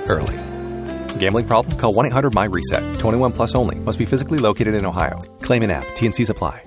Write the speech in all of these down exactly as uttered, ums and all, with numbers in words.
early. Gambling problem? Call one eight hundred my reset. twenty-one plus only. Must be physically located in Ohio. Claim in app. T and C's apply.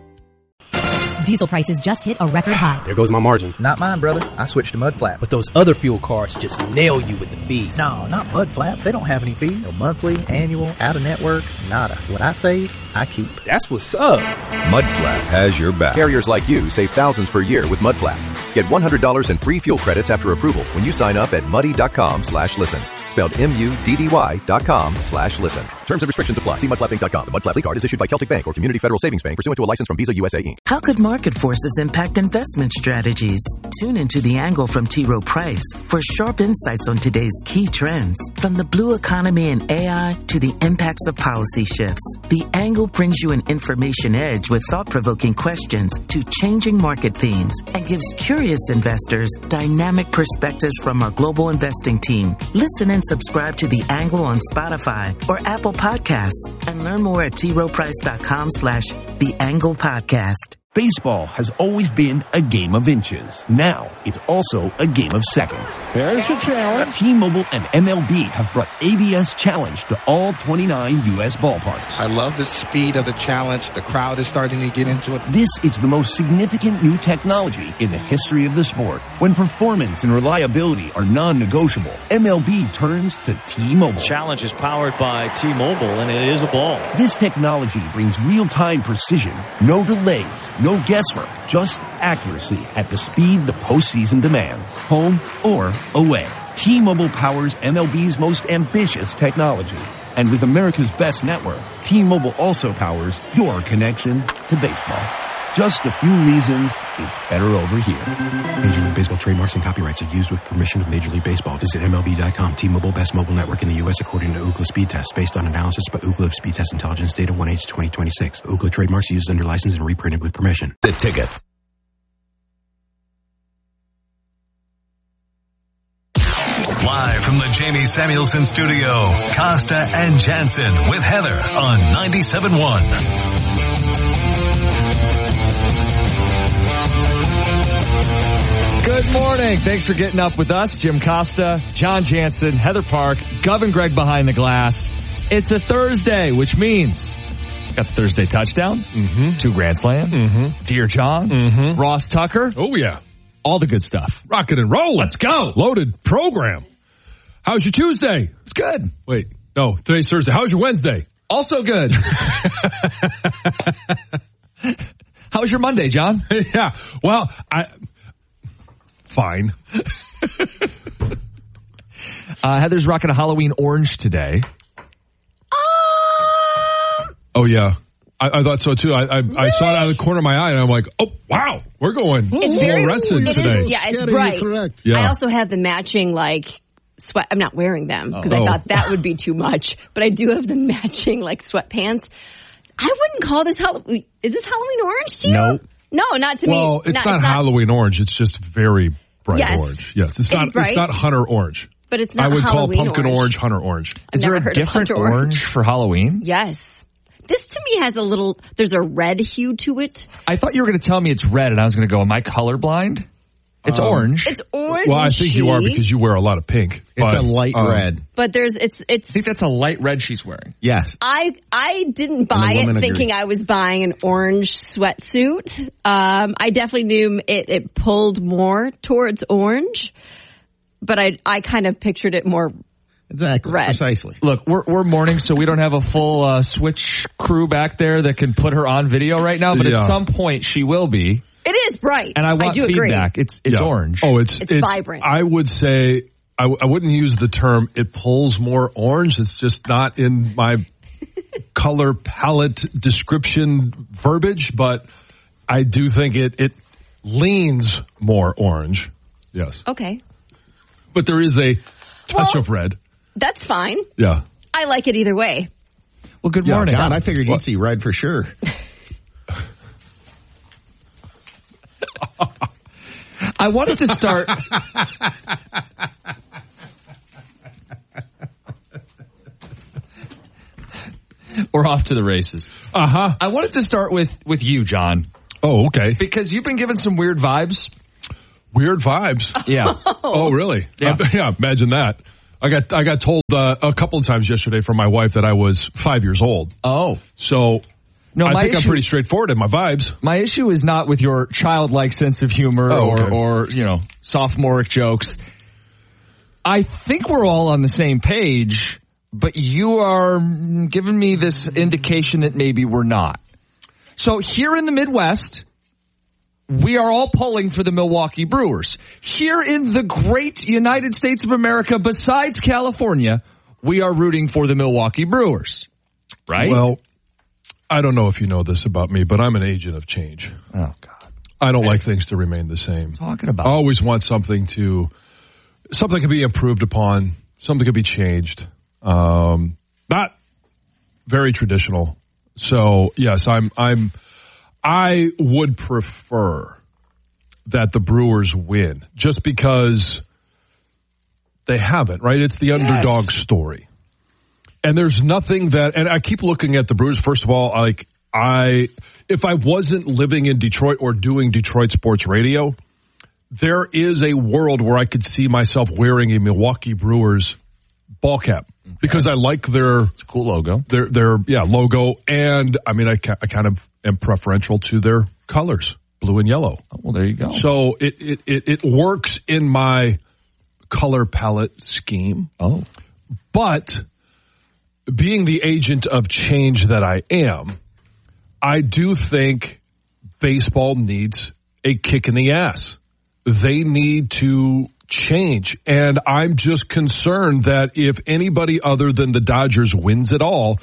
Diesel prices just hit a record high. There goes my margin. Not mine, brother. I switched to Mudflap. But those other fuel cards just nail you with the fees. No, not Mudflap. They don't have any fees. No monthly, annual, out-of-network, nada. What I save, I keep. That's what's up. Mudflap has your back. Carriers like you save thousands per year with Mudflap. Get one hundred dollars in free fuel credits after approval when you sign up at muddy.com slash listen. Spelled M-U-D-D-Y dot com slash listen. Terms and restrictions apply. See mudflap inc dot com. The Mudflap Lead Card is issued by Celtic Bank or Community Federal Savings Bank pursuant to a license from Visa U S A Incorporated. How could market forces impact investment strategies? Tune into The Angle from T. Rowe Price for sharp insights on today's key trends. From the blue economy and A I to the impacts of policy shifts, The Angle brings you an information edge with thought-provoking questions to changing market themes and gives curious investors dynamic perspectives from our global investing team. Listen and subscribe to The Angle on Spotify or Apple Podcasts and learn more at t rowe price dot com slash The Angle Podcast. Baseball has always been a game of inches. Now, it's also a game of seconds. There's a challenge. T-Mobile and M L B have brought A B S Challenge to all twenty-nine U S ballparks. I love the speed of the challenge. The crowd is starting to get into it. This is the most significant new technology in the history of the sport. When performance and reliability are non-negotiable, M L B turns to T-Mobile. Challenge is powered by T-Mobile, and it is a ball. This technology brings real-time precision, no delays, no guesswork, just accuracy at the speed the postseason demands, home or away. T-Mobile powers M L B's most ambitious technology. And with America's best network, T-Mobile also powers your connection to baseball. Just a few reasons it's better over here. Major League Baseball trademarks and copyrights are used with permission of Major League Baseball. Visit M L B dot com. T-Mobile, best mobile network in the U S according to Ookla Speed Test, based on analysis by Ookla Speed Test Intelligence data one H twenty twenty-six. Ookla trademarks used under license and reprinted with permission. The Ticket. Live from the Jamie Samuelson studio, Costa and Jansen with Heather on ninety-seven point one. Good morning. Thanks for getting up with us. Jim Costa, John Jansen, Heather Park, Gov and Greg behind the glass. It's a Thursday, which means got the Thursday touchdown, mm-hmm. two Grand Slam, mm-hmm. Dear John, mm-hmm. Ross Tucker. Oh, yeah. All the good stuff. Rockin' and rollin'. Let's go. Loaded program. How's your Tuesday? It's good. Wait, no, today's Thursday. How's your Wednesday? Also good. How's your Monday, John? Yeah, well, I... Fine. uh, Heather's rocking a Halloween orange today. Um, oh, yeah. I, I thought so, too. I, I, really? I saw it out of the corner of my eye, and I'm like, oh, wow, we're going it's very, fluorescent it today. Is, yeah, it's bright. Correct. Yeah. I also have the matching, like, sweat. I'm not wearing them because oh. I thought that would be too much. But I do have the matching, like, sweatpants. I wouldn't call this Halloween. Is this Halloween orange to you? No. No, not to well, me. Well, it's not, not, it's not Halloween orange. It's just very bright yes. orange. Yes, it's, it's not. bright. It's not Hunter orange. But it's not I would Halloween call pumpkin orange. orange Hunter orange. I've Is there never a different orange. orange for Halloween? Yes. This to me has a little, there's a red hue to it. I thought you were going to tell me it's red, and I was going to go, am I colorblind? It's um, orange. It's orange. Well, I think you are because you wear a lot of pink. It's but, a light um, red. But there's, it's, it's. I think that's a light red she's wearing. Yes. I, I didn't buy it thinking agreed. I was buying an orange sweatsuit. Um, I definitely knew it, it pulled more towards orange, but I, I kind of pictured it more Exactly. red. Precisely. Look, we're we're morning, so we don't have a full uh, Switch crew back there that can put her on video right now. But yeah. at some point, she will be. It is bright. And I want I do feedback. Agree. It's it's yeah. orange. Oh, it's, it's it's vibrant. I would say I, w- I wouldn't use the term it pulls more orange. It's just not in my color palette description verbiage, but I do think it it leans more orange. Yes. Okay. But there is a touch well, of red. That's fine. Yeah. I like it either way. Well, good yeah, morning. God, I figured you'd see red for sure. I wanted to start. We're off to the races. Uh huh. I wanted to start with, with you, John. Oh, okay. Because you've been given some weird vibes. Weird vibes? Yeah. Oh, really? Yeah. I, yeah, imagine that. I got I got told uh, a couple of times yesterday from my wife that I was five years old. Oh. So no, I my think issue, I'm pretty straightforward in my vibes. My issue is not with your childlike sense of humor oh, or, okay. or, you know, sophomoric jokes. I think we're all on the same page, but you are giving me this indication that maybe we're not. So here in the Midwest, we are all pulling for the Milwaukee Brewers. Here in the great United States of America, besides California, we are rooting for the Milwaukee Brewers. Right? Well, I don't know if you know this about me, but I'm an agent of change. Oh, God. I don't hey. like things to remain the same. Talking about. I always want something to, something can be improved upon, something can be changed. Um, not very traditional. So, yes, I'm, I'm, I would prefer that the Brewers win just because they haven't, right? It's the underdog yes. story. And there's nothing that, and I keep looking at the Brewers. First of all, like I, if I wasn't living in Detroit or doing Detroit sports radio, there is a world where I could see myself wearing a Milwaukee Brewers ball cap okay. because I like their, it's a cool logo, their, their, yeah, logo. And I mean, I, I kind of am preferential to their colors, blue and yellow. Oh, well, there you go. So it, it, it, it works in my color palette scheme. Oh, but being the agent of change that I am, I do think baseball needs a kick in the ass. They need to change. And I'm just concerned that if anybody other than the Dodgers wins it all,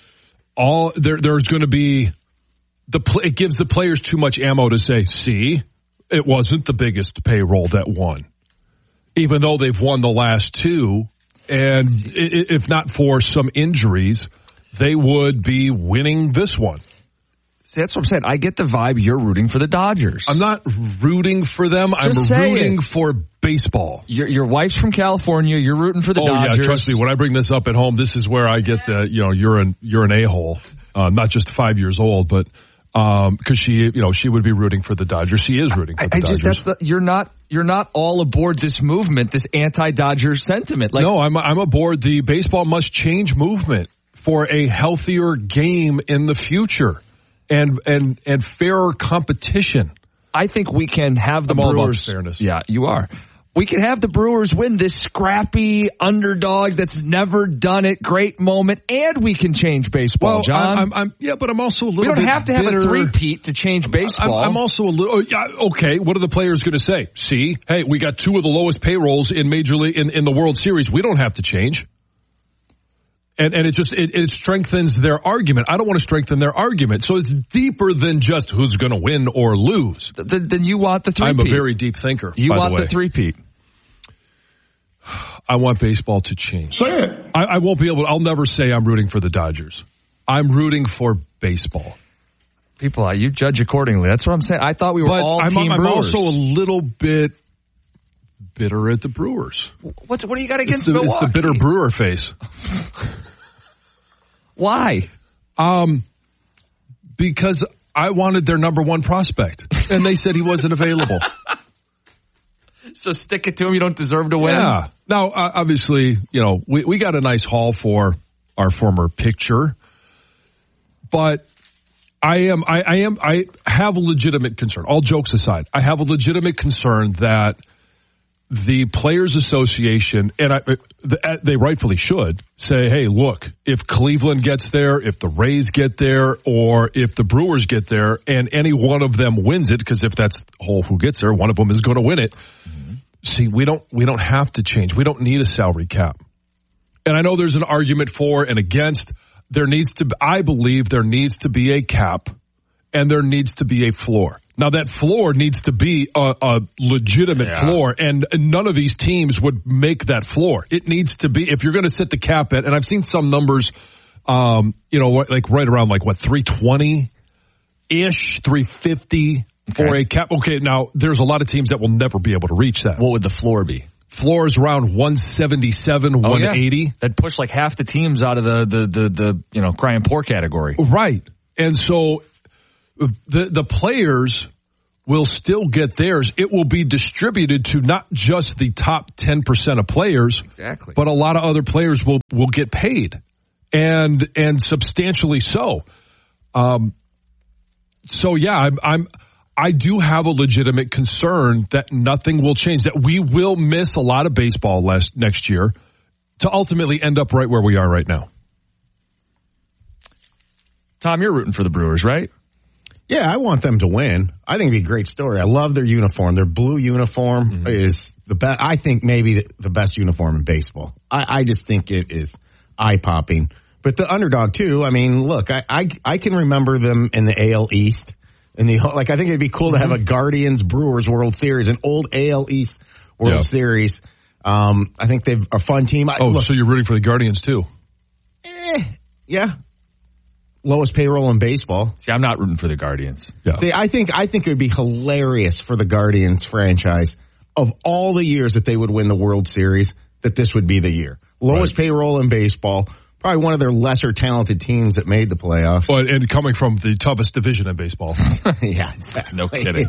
all there, there's going to be the it gives the players too much ammo to say, see, it wasn't the biggest payroll that won, even though they've won the last two. And if not for some injuries, they would be winning this one. See, that's what I'm saying. I get the vibe you're rooting for the Dodgers. I'm not rooting for them. Just I'm rooting it. for baseball. Your, your wife's from California. You're rooting for the oh, Dodgers. Yeah, trust me. When I bring this up at home, this is where I get the, you know, you're an, you're an a-hole. Uh, not just five years old, but um, because she, you know, she would be rooting for the Dodgers. She is rooting for I, the I Dodgers. Just, that's the, you're not you're not all aboard this movement, this anti-Dodger sentiment. Like, no, I'm I'm aboard the baseball must change movement for a healthier game in the future and and and fairer competition. I think we can have the I'm all Brewers. About fairness. Yeah, you are. We can have the Brewers win this scrappy underdog that's never done it. Great moment, and we can change baseball, well, John. I'm, I'm, yeah, but I'm also a little. We don't bit have to bitter. have a three-peat to change baseball. I'm, I'm also a little. Oh, yeah, okay, what are the players going to say? See, hey, we got two of the lowest payrolls in Major League in, in the World Series. We don't have to change. And and it just it, it strengthens their argument. I don't want to strengthen their argument. So it's deeper than just who's going to win or lose. Then, then you want the three-peat. I'm a very deep thinker. You by want the, the three-peat. I want baseball to change. Say it. I, I won't be able to, I'll never say I'm rooting for the Dodgers. I'm rooting for baseball. People, you judge accordingly. That's what I'm saying. I thought we were but all I'm, team I'm Brewers. I'm also a little bit bitter at the Brewers. What's, what do you got against it's the, Milwaukee? It's the bitter Brewer face. Why? Um, because I wanted their number one prospect, and they said he wasn't available. So stick it to him. You don't deserve to win. Yeah. Now, uh, obviously, you know, we, we got a nice haul for our former pitcher, but I am, I, I am, I have a legitimate concern. All jokes aside, I have a legitimate concern that the Players Association, and I, they rightfully should, say, hey, look, if Cleveland gets there, if the Rays get there, or if the Brewers get there, and any one of them wins it, because if that's whole who gets there, one of them is going to win it. Mm-hmm. See, we don't we don't have to change. We don't need a salary cap. And I know there's an argument for and against. There needs to, I believe there needs to be a cap, and there needs to be a floor. Now, that floor needs to be a, a legitimate yeah. floor, and none of these teams would make that floor. It needs to be, if you're going to set the cap at, and I've seen some numbers, um, you know, like right around like what, three twenty-ish, three fifty okay. for a cap. Okay, now, there's a lot of teams that will never be able to reach that. What would the floor be? Floor is around one seventy-seven, oh, one eighty. Yeah. That'd push like half the teams out of the, the, the, the, you know, crying poor category. Right. And so the the players will still get theirs. It will be distributed to not just the top ten percent of players, exactly, but a lot of other players will, will get paid, and and substantially so. Um, so yeah, I'm, I'm I do have a legitimate concern that nothing will change, that we will miss a lot of baseball last, next year to ultimately end up right where we are right now. Tom, you're rooting for the Brewers, right? Yeah, I want them to win. I think it'd be a great story. I love their uniform. Their blue uniform mm-hmm. is the best. I think maybe the best uniform in baseball. I, I just think it is eye-popping. But the underdog, too, I mean, look, I, I, I can remember them in the A L East. In the like, I think it'd be cool mm-hmm. to have a Guardians-Brewers World Series, an old A L East World yeah. Series. Um, I think they're a fun team. I, oh, look, so you're rooting for the Guardians, too? Eh, yeah. Lowest payroll in baseball. See, I'm not rooting for the Guardians. Yeah. See, I think I think it would be hilarious for the Guardians franchise, of all the years that they would win the World Series, that this would be the year. Lowest right. payroll in baseball. Probably one of their lesser talented teams that made the playoffs. Well, and coming from the toughest division in baseball. yeah, exactly. No kidding.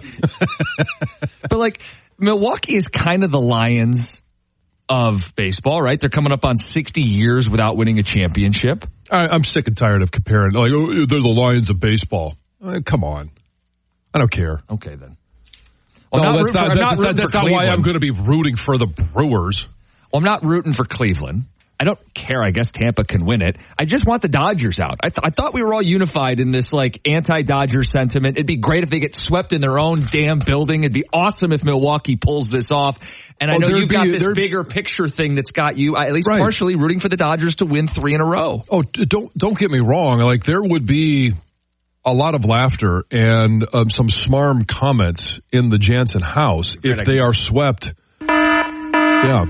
But like, Milwaukee is kind of the Lions of baseball, right? They're coming up on sixty years without winning a championship. I, I'm sick and tired of comparing. Like, oh, they're the Lions of baseball. Uh, come on. I don't care. Okay, then. Well, no, that's not, for, that's, not, that's not why I'm going to be rooting for the Brewers. Well, I'm not rooting for Cleveland. I don't care. I guess Tampa can win it. I just want the Dodgers out. I, th- I thought we were all unified in this like anti-Dodger sentiment. It'd be great if they get swept in their own damn building. It'd be awesome if Milwaukee pulls this off. And I oh, know you've be, got this bigger picture thing that's got you at least right. partially rooting for the Dodgers to win three in a row. Oh, don't don't get me wrong. Like, there would be a lot of laughter and um, some smarm comments in the Jansen house if they are swept. Yeah.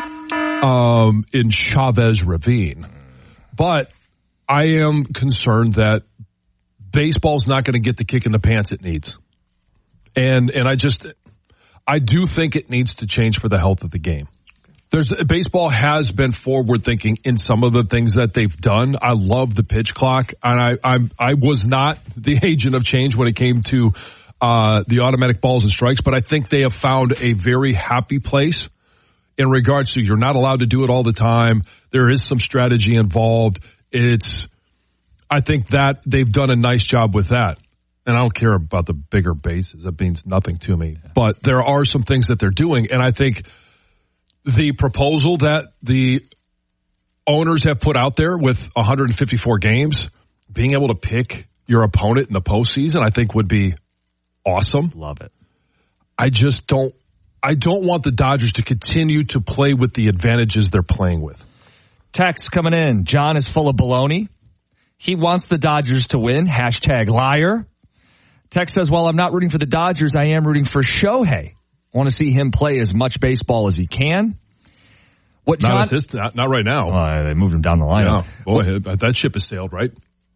Um, in Chavez Ravine. But I am concerned that baseball's not going to get the kick in the pants it needs. And and I just, I do think it needs to change for the health of the game. There's baseball has been forward thinking in some of the things that they've done. I love the pitch clock, and I I, I was not the agent of change when it came to uh, the automatic balls and strikes, but I think they have found a very happy place in regards to you're not allowed to do it all the time. There is some strategy involved. It's, I think that they've done a nice job with that. And I don't care about the bigger bases. That means nothing to me. But there are some things that they're doing. And I think the proposal that the owners have put out there with one hundred fifty-four games, being able to pick your opponent in the postseason, I think would be awesome. Love it. I just don't, I don't want the Dodgers to continue to play with the advantages they're playing with. Text coming in. John is full of baloney. He wants the Dodgers to win. Hashtag liar. Text says, well, I'm not rooting for the Dodgers. I am rooting for Shohei. I want to see him play as much baseball as he can. What John, not, at this, not, not right now. Uh, they moved him down the lineup. Yeah. Boy, what, that ship has sailed, right?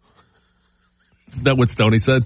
Isn't that what Stoney said?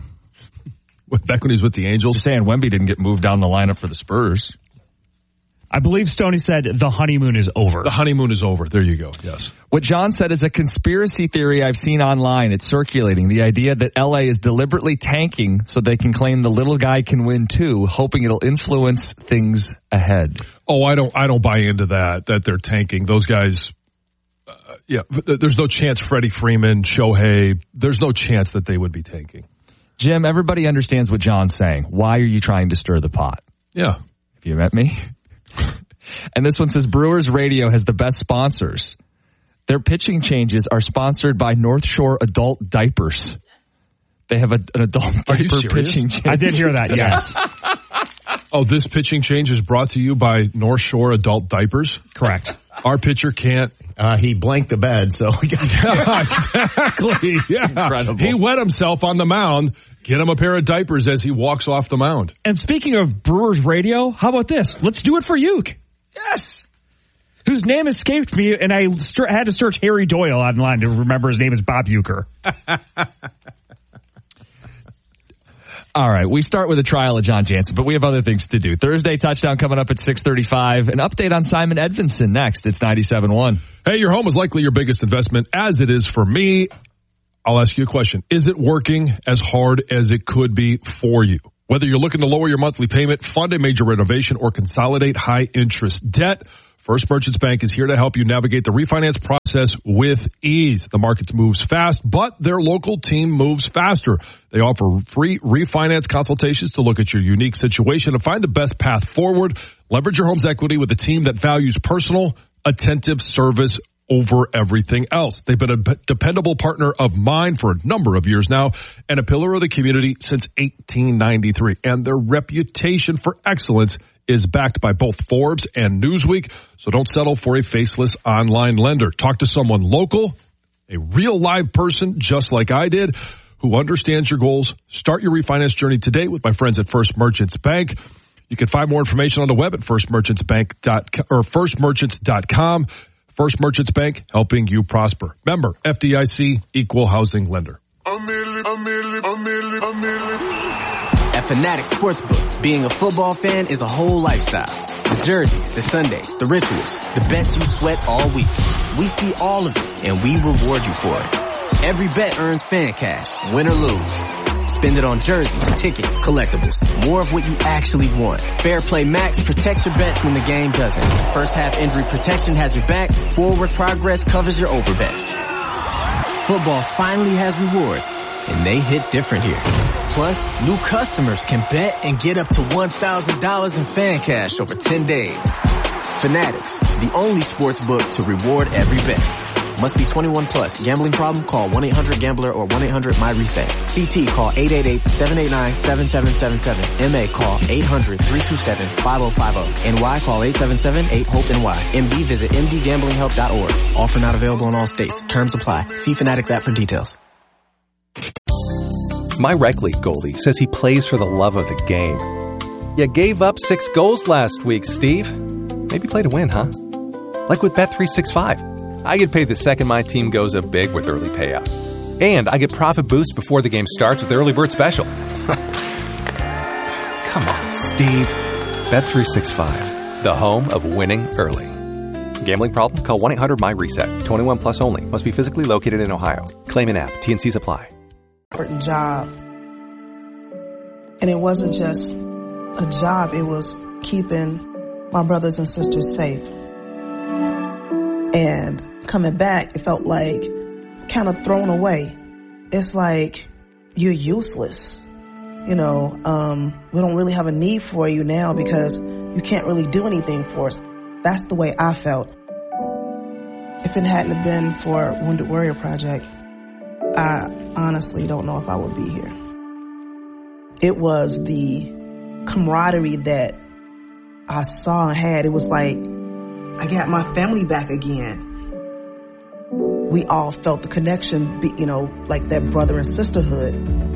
Back when he was with the Angels? Just saying Wemby didn't get moved down the lineup for the Spurs. I believe Stoney said the honeymoon is over. The honeymoon is over. There you go. Yes. What John said is a conspiracy theory I've seen online. It's circulating. The idea that L A is deliberately tanking so they can claim the little guy can win too, hoping it'll influence things ahead. Oh, I don't, I don't buy into that, that they're tanking. Those guys, uh, yeah, there's no chance Freddie Freeman, Shohei, there's no chance that they would be tanking. Jim, everybody understands what John's saying. Why are you trying to stir the pot? Yeah. Have you met me? And this one says, Brewers Radio has the best sponsors. Their pitching changes are sponsored by North Shore Adult Diapers. They have a, an adult diaper pitching change. I did hear that, yes. Oh, this pitching change is brought to you by North Shore Adult Diapers? Correct. Our pitcher can't. Uh, he blanked the bed, so. Yeah, exactly. Yeah. Incredible. He wet himself on the mound. Get him a pair of diapers as he walks off the mound. And speaking of Brewers Radio, how about this? Let's do it for Uke. Yes. Whose name escaped me, and I st- had to search Harry Doyle online to remember his name is Bob Uecker. All right, we start with a trial of John Jansen, but we have other things to do. Thursday touchdown coming up at six thirty-five. An update on Simon Edvinson next. It's ninety-seven point one. Hey, your home is likely your biggest investment, as it is for me. I'll ask you a question. Is it working as hard as it could be for you? Whether you're looking to lower your monthly payment, fund a major renovation, or consolidate high-interest debt, First Merchants Bank is here to help you navigate the refinance process with ease. The market moves fast, but their local team moves faster. They offer free refinance consultations to look at your unique situation and find the best path forward. Leverage your home's equity with a team that values personal, attentive service over everything else. They've been a dependable partner of mine for a number of years now and a pillar of the community since eighteen ninety-three. And their reputation for excellence is backed by both Forbes and Newsweek. So don't settle for a faceless online lender. Talk to someone local, a real live person just like I did, who understands your goals. Start your refinance journey today with my friends at First Merchants Bank. You can find more information on the web at first merchants bank dot com or first merchants dot com. First Merchants Bank, helping you prosper. Member, F D I C, Equal Housing Lender. At Fanatics Sportsbook, being a football fan is a whole lifestyle. The jerseys, the Sundays, the rituals, the bets you sweat all week. We see all of it, and we reward you for it. Every bet earns fan cash, win or lose. Spend it on jerseys, tickets, collectibles. More of what you actually want. Fair Play Max protects your bets when the game doesn't. First half injury protection has your back. Forward progress covers your overbets. Football finally has rewards, and they hit different here. Plus, new customers can bet and get up to one thousand dollars in fan cash over ten days. Fanatics, the only sports book to reward every bet. Must be twenty-one plus. Gambling problem? Call one eight hundred gambler or one eight hundred my reset. C T call eight eight eight, seven eight nine, seven seven seven seven. M A call eight hundred, three two seven, five oh five oh. N Y call eight seven seven, eight, hope N Y. M D visit m d gambling help dot org. Offer not available in all states. Terms apply. See Fanatics app for details. My rec league goalie says he plays for the love of the game. You gave up six goals last week, Steve. Maybe play to win, huh? Like with Bet three sixty-five. I get paid the second my team goes up big with early payout. And I get profit boost before the game starts with the early bird special. Come on, Steve. Bet three sixty-five, the home of winning early. Gambling problem? Call one eight hundred my reset. twenty-one plus only. Must be physically located in Ohio. Claim an app. T N Cs apply. Important job. And it wasn't just a job. It was keeping my brothers and sisters safe. And coming back, it felt like kind of thrown away. It's like you're useless. You know, um, we don't really have a need for you now because you can't really do anything for us. That's the way I felt. If it hadn't been for Wounded Warrior Project, I honestly don't know if I would be here. It was the camaraderie that I saw and had. It was like I got my family back again. We all felt the connection, you know, like that brother and sisterhood.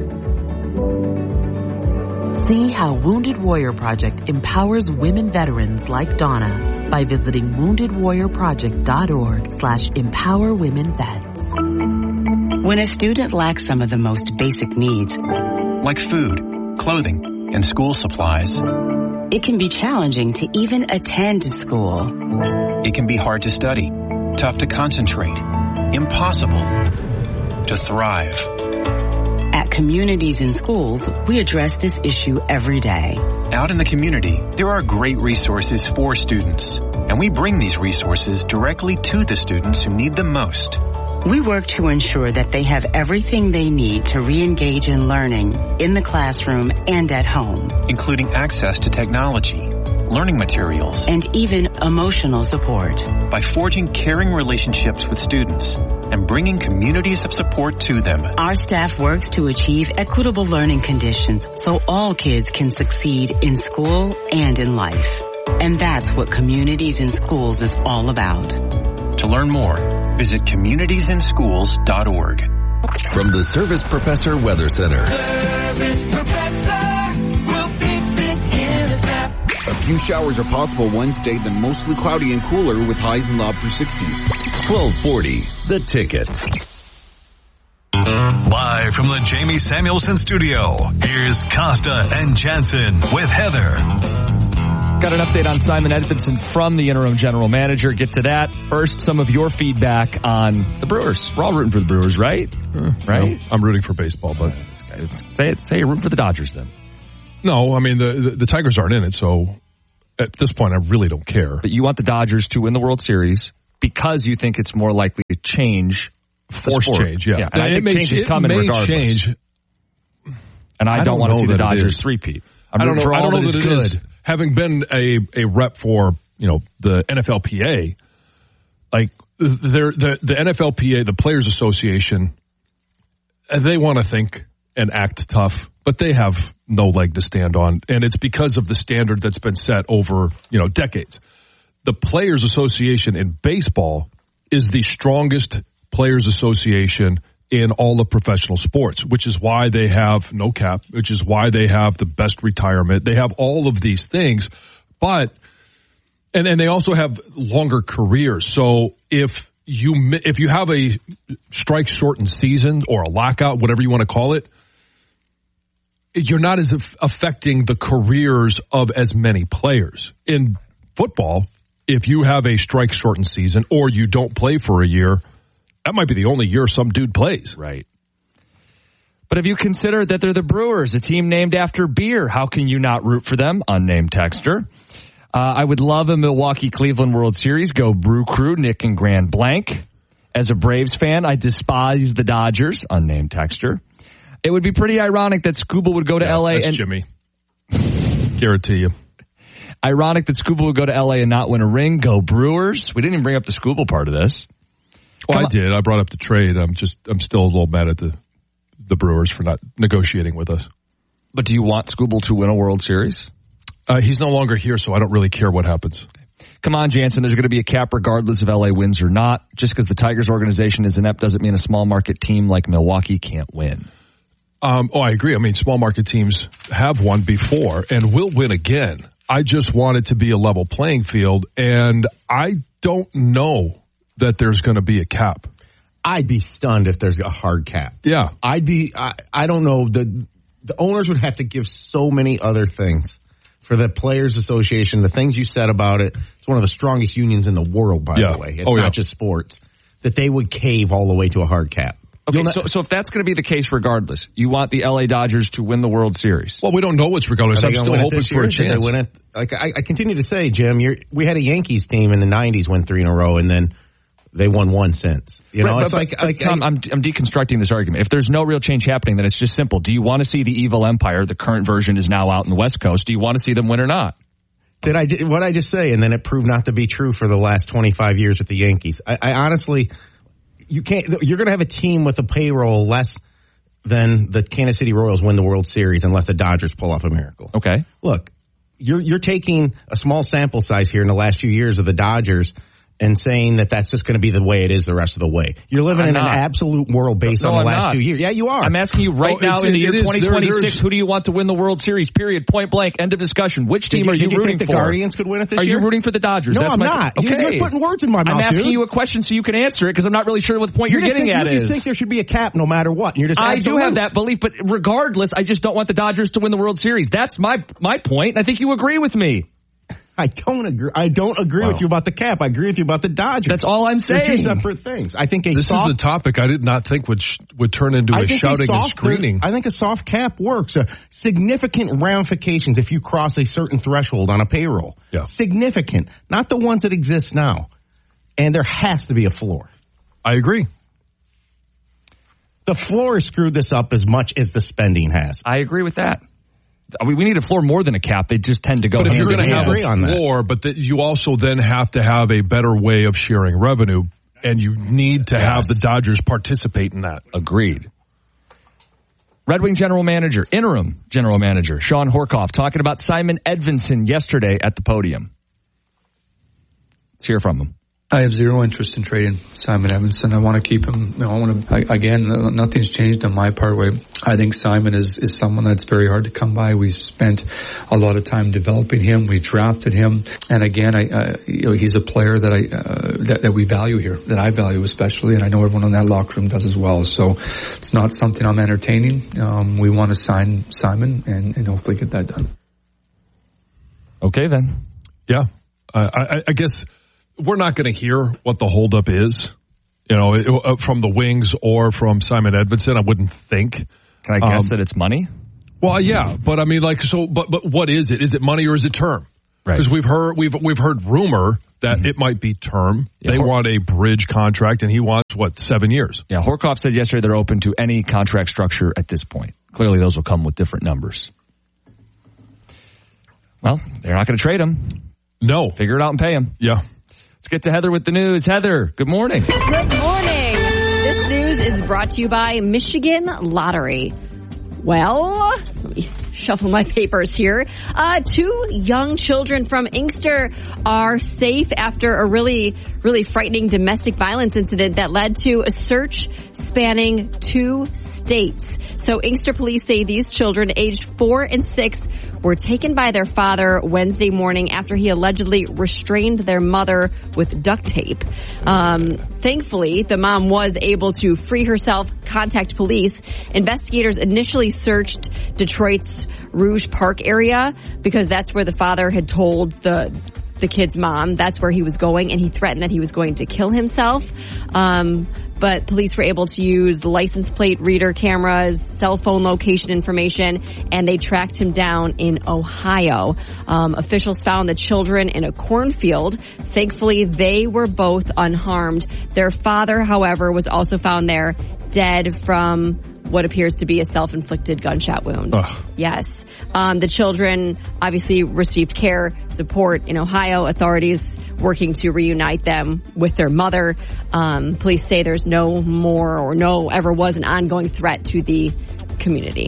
See how Wounded Warrior Project empowers women veterans like Donna by visiting wounded warrior project dot org slash empower women vets. When a student lacks some of the most basic needs, like food, clothing, and school supplies, it can be challenging to even attend school. It can be hard to study, tough to concentrate, impossible to thrive. At Communities in Schools, we address this issue every day. Out in the community, there are great resources for students, and we bring these resources directly to the students who need them most. We work to ensure that they have everything they need to re-engage in learning in the classroom and at home, including access to technology, learning materials, and even emotional support. By forging caring relationships with students and bringing communities of support to them, our staff works to achieve equitable learning conditions so all kids can succeed in school and in life. And that's what Communities in Schools is all about. To learn more, visit communities in schools dot org. From the Service Professor Weather Center. Service Professor will fix it in a snap. A few showers are possible Wednesday, then mostly cloudy and cooler with highs in the upper sixties. twelve forty, The Ticket. Live from the Jamie Samuelson studio, here's Costa and Jansen with Heather. Got an update on Simon Edvinsson from the interim general manager. Get to that. First, some of your feedback on the Brewers. We're all rooting for the Brewers, right? Uh, right? No, I'm rooting for baseball, but say it. Say you're rooting for the Dodgers then. No, I mean, the, the, the Tigers aren't in it, so at this point, I really don't care. But you want the Dodgers to win the World Series because you think it's more likely to change. Force change, yeah. yeah. And I it think may, change is coming may regardless. Change. And I, I don't, don't want to see the Dodgers three-peat. I'm I don't know, for all I don't know that, that it good. is. Having been a, a rep for, you know, the N F L P A, like, the, the N F L P A, the Players Association, they want to think and act tough, but they have no leg to stand on. And it's because of the standard that's been set over, you know, decades. The Players Association in baseball is the strongest Players Association in all of professional sports, which is why they have no cap, which is why they have the best retirement. They have all of these things, but, and, and they also have longer careers. So if you, if you have a strike shortened season or a lockout, whatever you want to call it, you're not as affecting the careers of as many players. In football, if you have a strike shortened season or you don't play for a year, that might be the only year some dude plays. Right. But if you consider that they're the Brewers, a team named after beer, how can you not root for them? Unnamed texter. Uh, I would love a Milwaukee-Cleveland World Series. Go Brew Crew, Nick and Grand Blank. As a Braves fan, I despise the Dodgers. Unnamed texter. It would be pretty ironic that Scuba would go to yeah, L A that's and Jimmy. Guarantee you. Ironic that Scuba would go to L A and not win a ring. Go Brewers. We didn't even bring up the Scuba part of this. Well, Come I on. did. I brought up the trade. I'm just, I'm still a little mad at the, the Brewers for not negotiating with us. But do you want Scooble to win a World Series? Uh, he's no longer here, so I don't really care what happens. Come on, Jansen. There's going to be a cap regardless if L A wins or not. Just because the Tigers organization is inept doesn't mean a small market team like Milwaukee can't win. Um, oh, I agree. I mean, small market teams have won before and will win again. I just want it to be a level playing field, and I don't know that there's going to be a cap. I'd be stunned if there's a hard cap. Yeah. I'd be, I, I don't know. The, the owners would have to give so many other things for the Players Association. The things you said about it, it's one of the strongest unions in the world, by yeah. the way. It's oh, not yeah. just sports. That they would cave all the way to a hard cap. Okay, so, so if that's going to be the case regardless, you want the L A Dodgers to win the World Series? Well, we don't know what's regardless. I'm still hoping for a chance. Win it? Like I, I continue to say, Jim, you're, we had a Yankees team in the nineties win three in a row, and then they won one since. You know, right, it's but, like, but, like Tom, I, I'm, I'm deconstructing this argument. If there's no real change happening, then it's just simple. Do you want to see the evil empire? The current version is now out in the West Coast. Do you want to see them win or not? Did I what I just say? And then it proved not to be true for the last twenty-five years with the Yankees. I, I honestly, you can't. You're going to have a team with a payroll less than the Kansas City Royals win the World Series unless the Dodgers pull off a miracle. Okay, look, you're you're taking a small sample size here in the last few years of the Dodgers and saying that that's just going to be the way it is the rest of the way. You're living I'm in not. an absolute world based no, on the I'm last not. two years. Yeah, you are. I'm asking you right oh, now in the year is, twenty twenty-six, there, who do you want to win the World Series? Period. Point blank. End of discussion. Which team did you, are you, did you rooting think the for? Guardians could win it this are year? Are you rooting for the Dodgers? No, That's I'm my, not. Okay. You're, you're putting words in my mouth, I'm asking dude. you a question so you can answer it because I'm not really sure what the point you you're getting think, at you is. You just think there should be a cap no matter what. You're just I absolute. do have that belief, but regardless, I just don't want the Dodgers to win the World Series. That's my my point, and I think you agree with me. I don't agree. I don't agree wow. with you about the cap. I agree with you about the Dodgers. That's all I'm saying. They're two separate things. I think a this soft, is a topic I did not think would sh- would turn into I a shouting a and screaming. I think a soft cap works. Uh, significant ramifications if you cross a certain threshold on a payroll. Yeah. Significant, not the ones that exist now. And there has to be a floor. I agree. The floor has screwed this up as much as the spending has. I agree with that. I mean, we need a floor more than a cap. They just tend to go. But if hand you're going to have agree a on floor, that. but that you also then have to have a better way of sharing revenue, and you need to yes. have the Dodgers participate in that. Agreed. Red Wing general manager, interim general manager, Sean Horkoff, talking about Simon Edvinsson yesterday at the podium. Let's hear from him. I have zero interest in trading Simon Edvinsson. I want to keep him. You know, I want to, I, again, nothing's changed on my part. Way I think Simon is, is someone that's very hard to come by. We've spent a lot of time developing him. We drafted him. And again, I, uh, you know, he's a player that I, uh, that, that we value here, that I value especially. And I know everyone in that locker room does as well. So it's not something I'm entertaining. Um, we want to sign Simon and, and hopefully get that done. Okay, then. Yeah. Uh, I, I guess we're not going to hear what the holdup is, you know, it, from the Wings or from Simon Edvinsson. I wouldn't think. Can I guess um, that it's money? Well, yeah, but I mean, like, so, but but what is it? Is it money or is it term? Right. Because we've heard we've we've heard rumor that mm-hmm. it might be term. Yeah, they Hor- want a bridge contract, and he wants what seven years. Yeah, Horkoff said yesterday they're open to any contract structure at this point. Clearly, those will come with different numbers. Well, they're not going to trade him. No, figure it out and pay him. Yeah. Let's get to Heather with the news. Heather, good morning. Good morning. This news is brought to you by Michigan Lottery. Well, let me shuffle my papers here. Uh, two young children from Inkster are safe after a really, really frightening domestic violence incident that led to a search spanning two states. So Inkster police say these children, aged four and six, were taken by their father Wednesday morning after he allegedly restrained their mother with duct tape. Um, thankfully, the mom was able to free herself, contact police. Investigators initially searched Detroit's Rouge Park area because that's where the father had told the the kid's mom that's where he was going, and he threatened that he was going to kill himself. Um, but police were able to use license plate reader cameras, cell phone location information, and they tracked him down in Ohio. Um, officials found the children in a cornfield. Thankfully, they were both unharmed. Their father, however, was also found there dead from what appears to be a self-inflicted gunshot wound. Ugh. Yes. Um, the children obviously received care, support in Ohio. Authorities working to reunite them with their mother. Um, police say there's no more or no ever was an ongoing threat to the community.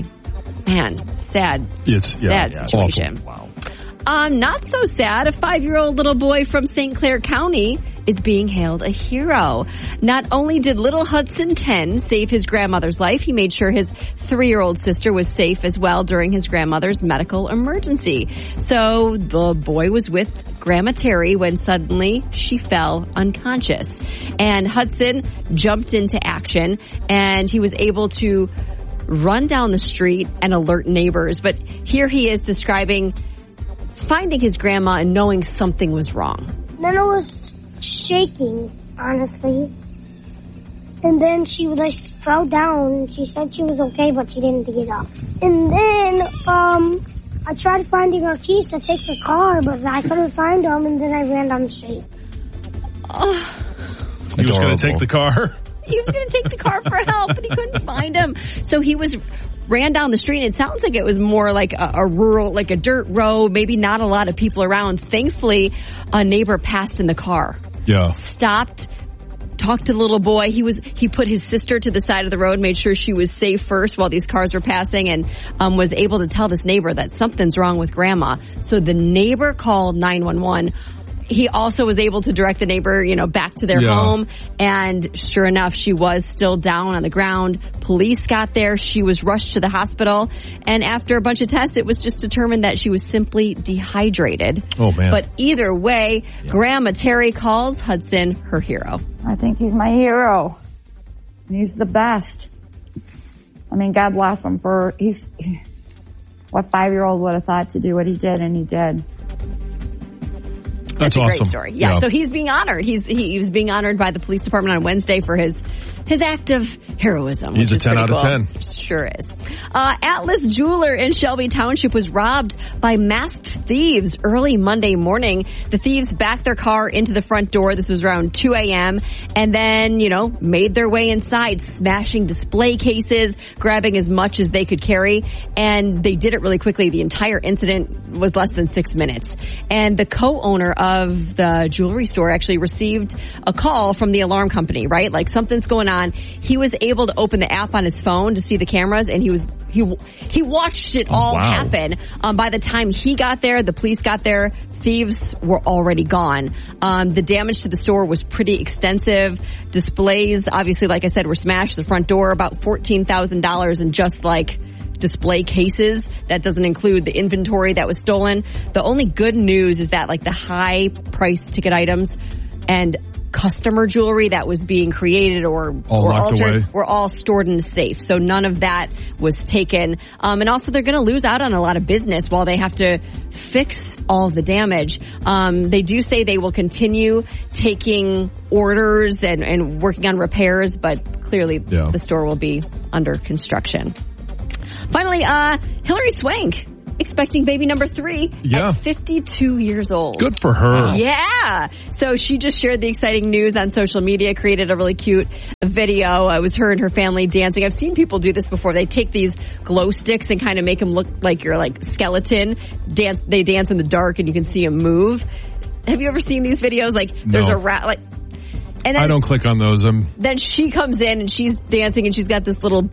Man, sad, it's, yeah, sad yeah, situation. Wow. Um, not so sad. A five-year-old little boy from Saint Clair County is being hailed a hero. Not only did little Hudson ten save his grandmother's life, he made sure his three-year-old sister was safe as well during his grandmother's medical emergency. So the boy was with Grandma Terry when suddenly she fell unconscious. And Hudson jumped into action, and he was able to run down the street and alert neighbors. But here he is describing finding his grandma and knowing something was wrong. Then I was shaking, honestly. And then she like fell down. She said she was okay, but she didn't get up. And then um, I tried finding her keys to take the car, but I couldn't find them, and then I ran down the street. Oh. He was going to take the car? He was going to take the car for help, but he couldn't find him. So he was ran down the street. It sounds like it was more like a, a rural, like a dirt road, maybe not a lot of people around. Thankfully, a neighbor passed in the car. Yeah. Stopped, talked to the little boy. He was he put his sister to the side of the road, made sure she was safe first while these cars were passing, and um, was able to tell this neighbor that something's wrong with Grandma. So the neighbor called nine one one. He also was able to direct the neighbor, you know, back to their yeah. home. And sure enough, she was still down on the ground. Police got there. She was rushed to the hospital. And after a bunch of tests, it was just determined that she was simply dehydrated. Oh, man. But either way, yeah. Grandma Terry calls Hudson her hero. I think he's my hero. He's the best. I mean, God bless him for, he's, what five-year-old would have thought to do what he did, and he did. That's That's a awesome. Great story. Yeah, yeah, so he's being honored. He's he, he was being honored by the police department on Wednesday for his his act of heroism. He's a ten out of ten. Sure is. Uh, Atlas Jeweler in Shelby Township was robbed by masked thieves early Monday morning. The thieves backed their car into the front door. This was around two a.m. and then, you know, made their way inside, smashing display cases, grabbing as much as they could carry. And they did it really quickly. The entire incident was less than six minutes. And the co-owner of the jewelry store actually received a call from the alarm company, right? Like something's going on. He was able to open the app on his phone to see the cameras, and he was he he watched it all oh, wow. happen. Um, by the time he got there, the police got there, thieves were already gone. Um, the damage to the store was pretty extensive. Displays, obviously, like I said, were smashed. The front door, about fourteen thousand dollars in just like display cases. That doesn't include the inventory that was stolen. The only good news is that like the high price ticket items and customer jewelry that was being created or, all or altered away. were all stored in a safe. So none of that was taken. Um, and also they're going to lose out on a lot of business while they have to fix all the damage. Um, they do say they will continue taking orders and, and working on repairs, but clearly yeah. the store will be under construction. Finally, uh, Hilary Swank expecting baby number three yeah. at fifty-two years old. Good for her. Yeah. So she just shared the exciting news on social media, created a really cute video. It was her and her family dancing. I've seen people do this before. They take these glow sticks and kind of make them look like you're like skeleton. Dance. They dance in the dark and you can see them move. Have you ever seen these videos? Like there's no. a rat, like, and then, I don't click on those. I'm... Then she comes in and she's dancing and she's got this little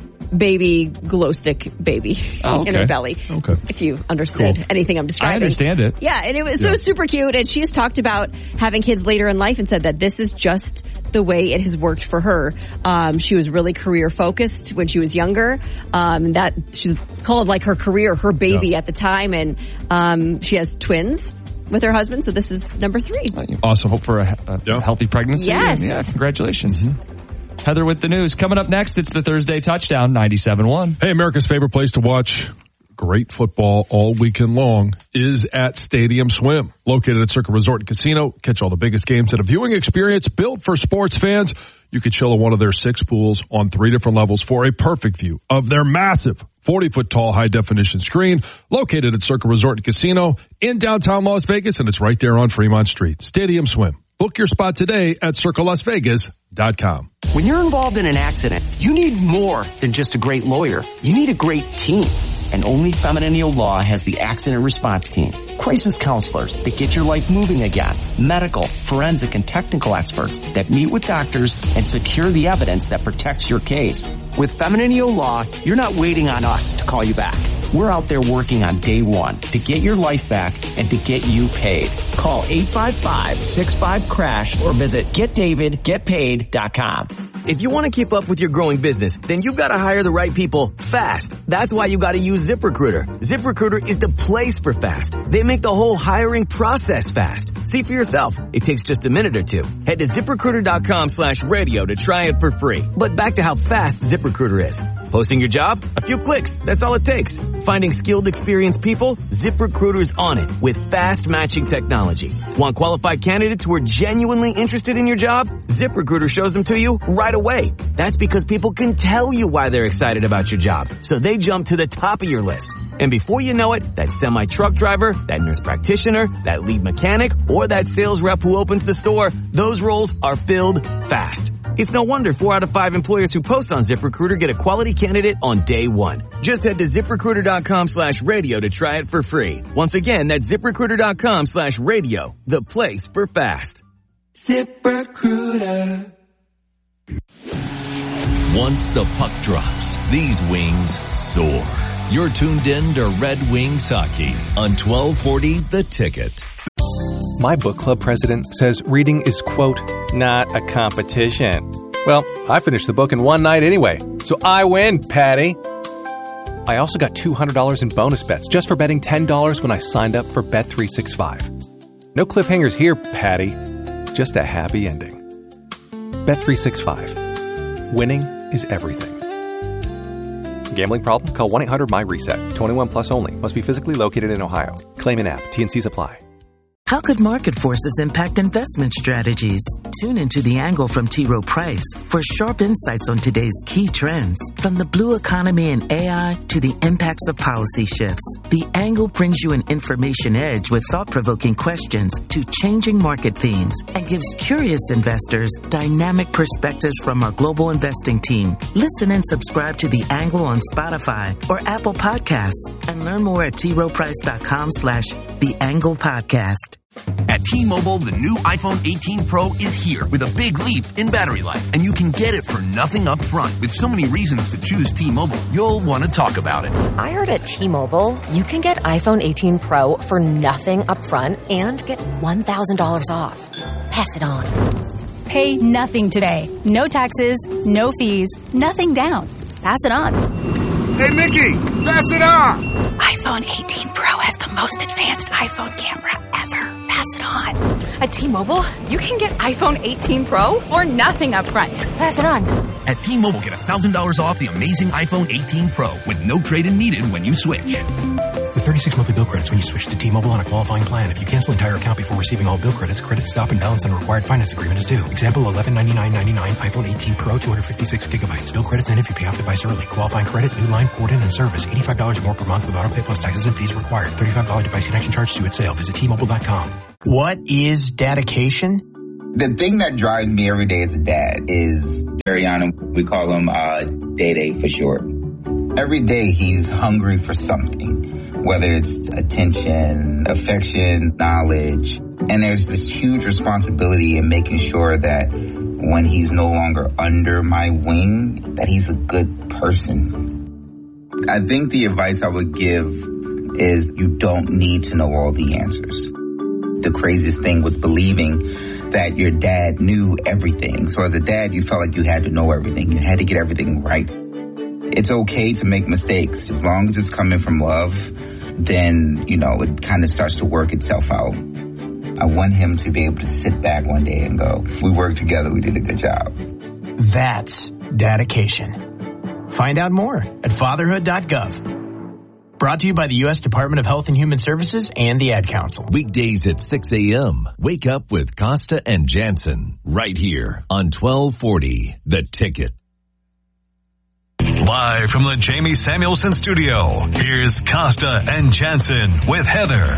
baby glow stick baby oh, okay. in her belly. Okay. If you understood cool. anything I'm describing. I understand it. Yeah, and it was yeah. so super cute. And she has talked about having kids later in life and said that this is just the way it has worked for her. Um, she was really career focused when she was younger. Um, that she called like her career, her baby yeah. at the time. And um, she has twins with her husband. So this is number three. Awesome. Hope for a, a yeah. healthy pregnancy. Yes. And yeah, congratulations. Mm-hmm. Heather with the news. Coming up next, it's the Thursday Touchdown, ninety-seven point one. Hey, America's favorite place to watch great football all weekend long is at Stadium Swim. Located at Circa Resort and Casino. Catch all the biggest games at a viewing experience built for sports fans. You could chill at one of their six pools on three different levels for a perfect view of their massive forty-foot tall high-definition screen located at Circa Resort and Casino in downtown Las Vegas, and it's right there on Fremont Street. Stadium Swim. Book your spot today at circa las vegas dot com. When you're involved in an accident, you need more than just a great lawyer. You need a great team. And only Feminine Law has the accident response team. Crisis counselors that get your life moving again. Medical, forensic, and technical experts that meet with doctors and secure the evidence that protects your case. With Feminine Law, you're not waiting on us to call you back. We're out there working on day one to get your life back and to get you paid. Call eight five five, six five, crash or visit get david get paid dot com. If you want to keep up with your growing business, then you've got to hire the right people fast. That's why you got to use ZipRecruiter. ZipRecruiter is the place for fast. They make the whole hiring process fast. See for yourself. It takes just a minute or two. Head to ZipRecruiter.com slash radio to try it for free. But back to how fast ZipRecruiter is. Posting your job? A few clicks. That's all it takes. Finding skilled, experienced people? ZipRecruiter's on it with fast matching technology. Want qualified candidates who are genuinely interested in your job? ZipRecruiter shows them to you right away. That's because people can tell you why they're excited about your job. So they jump to the top of your list. And before you know it, that semi-truck driver, that nurse practitioner, that lead mechanic, or that sales rep who opens the store, those roles are filled fast. It's no wonder four out of five employers who post on ZipRecruiter get a quality candidate on day one. Just head to ZipRecruiter.com slash radio to try it for free. Once again, that's ZipRecruiter.com slash radio, the place for fast. ZipRecruiter. Once the puck drops, these wings soar. You're tuned in to Red Wings Hockey on twelve forty The Ticket. My book club president says reading is, quote, not a competition. Well, I finished the book in one night anyway, so I win, Patty. I also got two hundred dollars in bonus bets just for betting ten dollars when I signed up for Bet three sixty-five. No cliffhangers here, Patty. Just a happy ending. Bet three sixty-five. Winning is everything. Gambling problem? Call one eight hundred M Y reset. twenty-one plus only. Must be physically located in Ohio. Claim in app. T and C's apply. How could market forces impact investment strategies? Tune into The Angle from T. Rowe Price for sharp insights on today's key trends. From the blue economy and A I to the impacts of policy shifts, The Angle brings you an information edge with thought-provoking questions to changing market themes and gives curious investors dynamic perspectives from our global investing team. Listen and subscribe to The Angle on Spotify or Apple Podcasts and learn more at T Rowe Price dot com slash The Angle Podcast. At T-Mobile, the new iPhone eighteen Pro is here with a big leap in battery life, and you can get it for nothing up front. With so many reasons to choose T-Mobile, you'll want to talk about it. I heard at T-Mobile, you can get iPhone eighteen Pro for nothing up front and get one thousand dollars off. Pass it on. Pay nothing today. No taxes, no fees, nothing down. Pass it on. Hey, Mickey, pass it on. iPhone eighteen Pro has the most advanced iPhone camera ever. Pass it on. At T-Mobile, you can get iPhone eighteen Pro for nothing up front. Pass it on. At T-Mobile, get one thousand dollars off the amazing iPhone eighteen Pro with no trade-in needed when you switch. With with thirty-six monthly bill credits when you switch to T-Mobile on a qualifying plan. If you cancel entire account before receiving all bill credits, credit stop and balance on a required finance agreement is due. Example, eleven ninety-nine ninety-nine iPhone eighteen Pro, two hundred fifty-six gigabytes. Bill credits end if you pay off device early. Qualifying credit, new line, port in, and service. eighty-five dollars more per month with auto pay plus taxes and fees required. thirty-five dollars device connection charge due at sale. Visit T Mobile dot com. What is dedication? The thing that drives me every day as a dad is Ariana. We call him uh, Day Day for short. Every day he's hungry for something, whether it's attention, affection, knowledge. And there's this huge responsibility in making sure that when he's no longer under my wing, that he's a good person. I think the advice I would give is you don't need to know all the answers. The craziest thing was believing that your dad knew everything. So as a dad, you felt like you had to know everything. You had to get everything right. It's okay to make mistakes. As long as it's coming from love, then, you know, it kind of starts to work itself out. I want him to be able to sit back one day and go, we worked together, we did a good job. That's dedication. Find out more at fatherhood dot gov. Brought to you by the U S Department of Health and Human Services and the Ad Council. Weekdays at six a.m. Wake up with Costa and Jansen right here on twelve forty The Ticket. Live from the Jamie Samuelson studio, here's Costa and Jansen with Heather.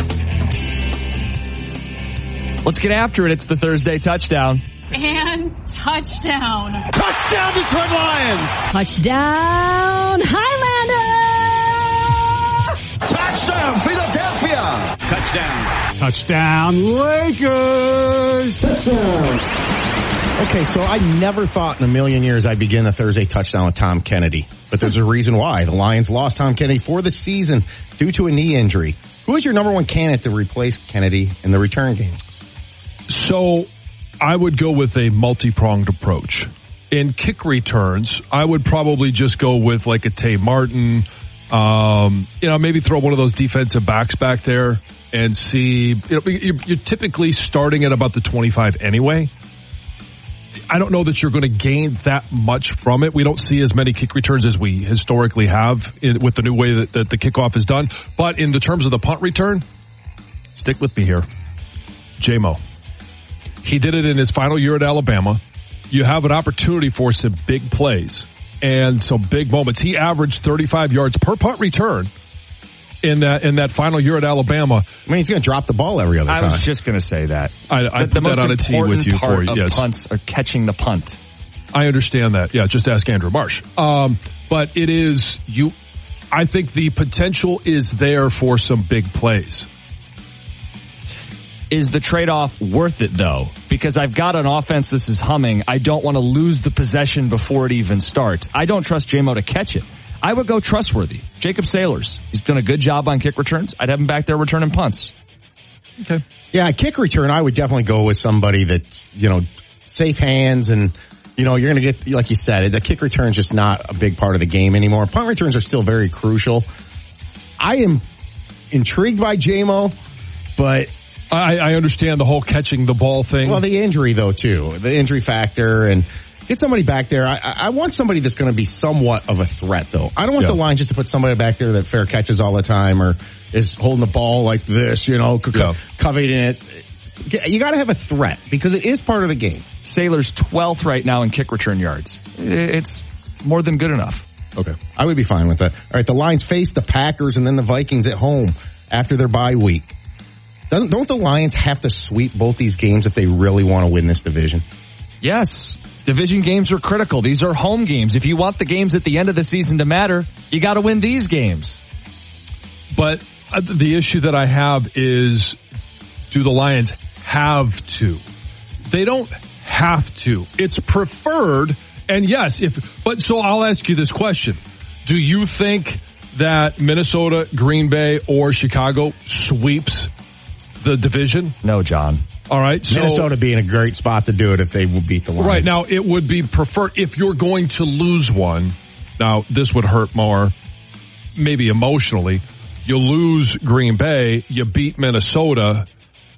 Let's get after it. It's the Thursday touchdown. And touchdown. Touchdown, Detroit Lions. Touchdown, Highlander. Touchdown, Philadelphia. Touchdown. Touchdown, Lakers. Touchdown. Okay, so I never thought in a million years I'd begin the Thursday touchdown with Tom Kennedy. But there's a reason why. The Lions lost Tom Kennedy for the season due to a knee injury. Who is your number one candidate to replace Kennedy in the return game? So I would go with a multi-pronged approach. In kick returns, I would probably just go with like a Tay Martin, um, you know, maybe throw one of those defensive backs back there and see, you know, you're, you're typically starting at about the twenty-five anyway. I don't know that you're going to gain that much from it. We don't see as many kick returns as we historically have in, with the new way that, that the kickoff is done. But in the terms of the punt return, stick with me here. J-Mo. He did it in his final year at Alabama. You have an opportunity for some big plays and some big moments. He averaged thirty-five yards per punt return in that in that final year at Alabama. I mean, he's going to drop the ball every other I time. was just going to say that. I, I the, put the that most on a tee with you, part Corey. of Yes. punts are catching the punt. I understand that. Yeah, just ask Andrew Marsh. Um, but it is you. I think the potential is there for some big plays. Is the trade-off worth it, though? Because I've got an offense this is humming. I don't want to lose the possession before it even starts. I don't trust J-Mo to catch it. I would go trustworthy. Jacob Sailors. He's done a good job on kick returns. I'd have him back there returning punts. Okay. Yeah, kick return, I would definitely go with somebody that's, you know, safe hands and, you know, you're going to get, like you said, the kick return is just not a big part of the game anymore. Punt returns are still very crucial. I am intrigued by J-Mo, but I, I understand the whole catching the ball thing. Well, the injury, though, too. The injury factor. And get somebody back there. I, I want somebody that's going to be somewhat of a threat, though. I don't want Yeah. the line just to put somebody back there that fair catches all the time or is holding the ball like this, you know, co- Yeah. coveting it. You got to have a threat because it is part of the game. Sailors twelfth right now in kick return yards. It's more than good enough. Okay. I would be fine with that. All right, the Lions face the Packers and then the Vikings at home after their bye week. Doesn't, don't the Lions have to sweep both these games if they really want to win this division? Yes. Division games are critical. These are home games. If you want the games at the end of the season to matter, you got to win these games. But uh, the issue that I have is, do the Lions have to? They don't have to. It's preferred. And yes, if, but so I'll ask you this question. Do you think that Minnesota, Green Bay, or Chicago sweeps the division? No, John. All right. So, Minnesota being a great spot to do it if they will beat the Lions. Right. Now, it would be preferred if you're going to lose one. Now, this would hurt more, maybe emotionally. You lose Green Bay, you beat Minnesota.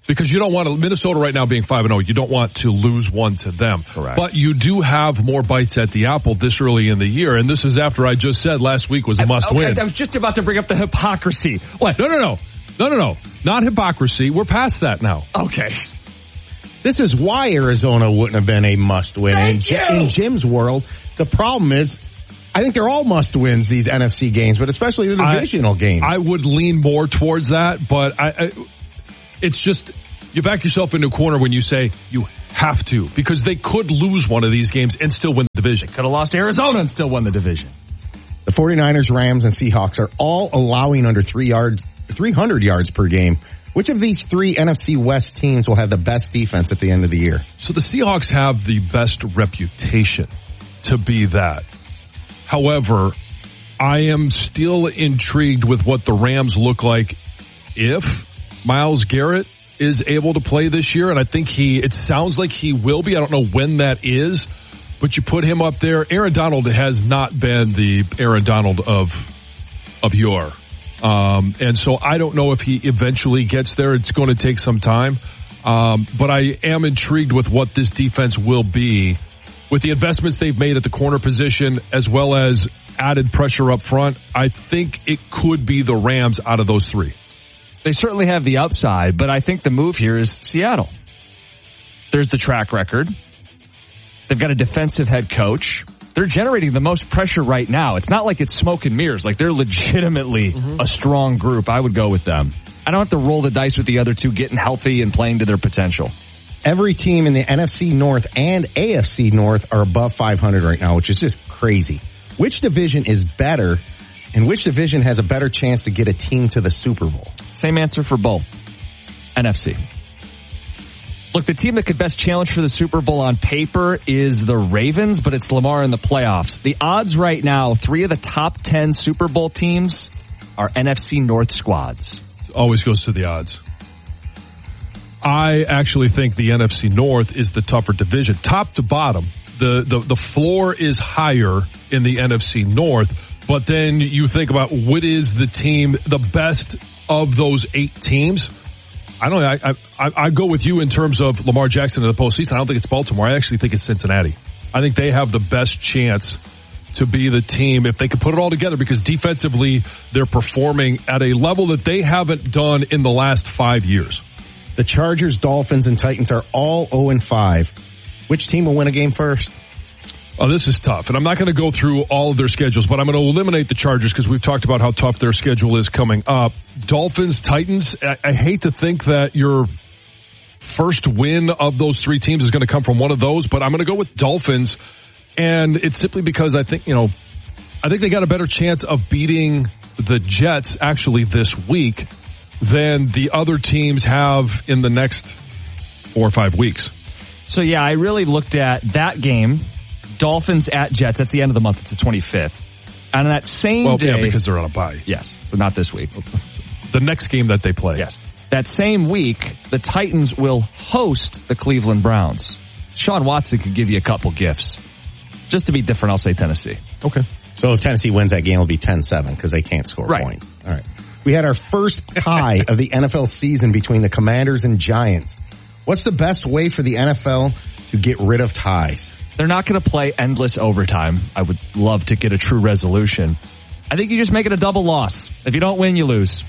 Because you don't want to, Minnesota right now being five and oh, you don't want to lose one to them. Correct. But you do have more bites at the apple this early in the year. And this is after I just said last week was a must I, okay, win. I was just about to bring up the hypocrisy. What? No, no, no. No, no, no. Not hypocrisy. We're past that now. Okay. This is why Arizona wouldn't have been a must win. In, in Jim's world, the problem is, I think they're all must wins, these N F C games, but especially the divisional I, games. I would lean more towards that, but I, I it's just, you back yourself into a corner when you say you have to, because they could lose one of these games and still win the division. Could have lost to Arizona and still won the division. The 49ers, Rams, and Seahawks are all allowing under three yards, three hundred yards per game. Which of these three N F C West teams will have the best defense at the end of the year? So the Seahawks have the best reputation to be that. However, I am still intrigued with what the Rams look like if Myles Garrett is able to play this year, and I think he, it sounds like he will be. I don't know when that is, but you put him up there. Aaron Donald has not been the Aaron Donald of, of yore. Um, and so I don't know if he eventually gets there. It's going to take some time. Um, but I am intrigued with what this defense will be with the investments they've made at the corner position, as well as added pressure up front. I think it could be the Rams out of those three. They certainly have the upside, but I think the move here is Seattle. There's the track record. They've got a defensive head coach. They're generating the most pressure right now. It's not like it's smoke and mirrors. Like, they're legitimately mm-hmm. a strong group. I would go with them. I don't have to roll the dice with the other two getting healthy and playing to their potential. Every team in the N F C North and A F C North are above five hundred right now, which is just crazy. Which division is better, and which division has a better chance to get a team to the Super Bowl? Same answer for both. N F C. Look, the team that could best challenge for the Super Bowl on paper is the Ravens, but it's Lamar in the playoffs. The odds right now, three of the top ten Super Bowl teams are N F C North squads. Always goes to the odds. I actually think the N F C North is the tougher division. Top to bottom, the, the, the floor is higher in the N F C North, but then you think about what is the team, the best of those eight teams. I don't know. I, I, I go with you in terms of Lamar Jackson in the postseason. I don't think it's Baltimore. I actually think it's Cincinnati. I think they have the best chance to be the team if they can put it all together, because defensively they're performing at a level that they haven't done in the last five years. The Chargers, Dolphins, and Titans are all oh and five. Which team will win a game first? Oh, this is tough. And I'm not going to go through all of their schedules, but I'm going to eliminate the Chargers because we've talked about how tough their schedule is coming up. Dolphins, Titans, I, I hate to think that your first win of those three teams is going to come from one of those, but I'm going to go with Dolphins. And it's simply because I think, you know, I think they got a better chance of beating the Jets actually this week than the other teams have in the next four or five weeks. So, yeah, I really looked at that game. Dolphins at Jets. That's the end of the month. It's the twenty-fifth. And on that same well, day. Yeah, because they're on a bye. Yes. So not this week. The next game that they play. Yes. That same week, the Titans will host the Cleveland Browns. Sean Watson could give you a couple gifts. Just to be different, I'll say Tennessee. Okay. So if Tennessee wins that game, it'll be ten seven because they can't score right. points. All right. We had our first tie of the N F L season between the Commanders and Giants. What's the best way for the N F L to get rid of ties? They're not going to play endless overtime. I would love to get a true resolution. I think you just make it a double loss. If you don't win, you lose.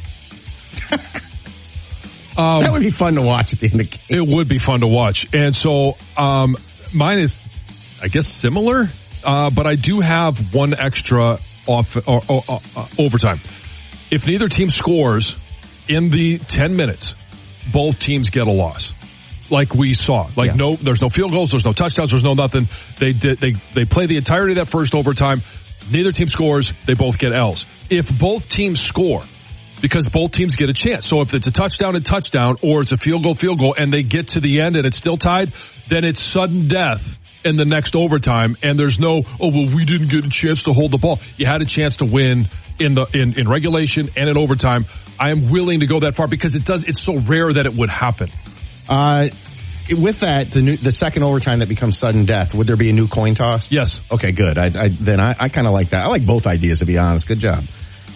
um, that would be fun to watch at the end of the game. It would be fun to watch. And so um, mine is, I guess, similar, uh, but I do have one extra off or, or, or uh, overtime. If neither team scores in the ten minutes, both teams get a loss. Like we saw, like yeah. no, there's no field goals, there's no touchdowns, there's no nothing. They did, they, they play the entirety of that first overtime. Neither team scores, they both get L's. If both teams score, because both teams get a chance. So if it's a touchdown and touchdown, or it's a field goal, field goal, and they get to the end and it's still tied, then it's sudden death in the next overtime. And there's no, oh, well, we didn't get a chance to hold the ball. You had a chance to win in the, in, in regulation and in overtime. I am willing to go that far because it does, it's so rare that it would happen. Uh, with that, the new, the second overtime that becomes sudden death, would there be a new coin toss? Yes. Okay, good. I, I then I, I kind of like that. I like both ideas, to be honest. Good job.